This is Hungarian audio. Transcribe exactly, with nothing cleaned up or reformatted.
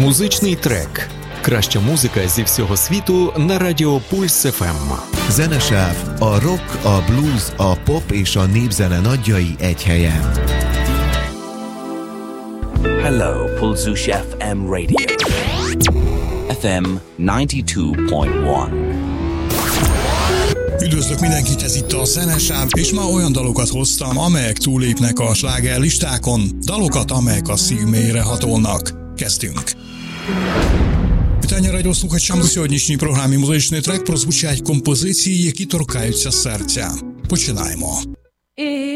Музичний трек. Краща музика зі всього світу на радіо Пульс еф ем. Zenesáv, a rock, a blues, a pop és a népzene nagyjai egy helyen. Hello, Pulzus ef em Radio. ef em ninety-two point one. Üdvözlök mindenkit, ez itt a Zenesáv, és ma olyan dalokat hoztam, amelyek túlépnek a sláger listákon, dalokat, amelyek a szív mélyére hatolnak. Kezdünk! Вітання радіослухачам. Сьогоднішній програмі «Музичний трек» прозвучать композиції, які торкаються серця. Починаємо.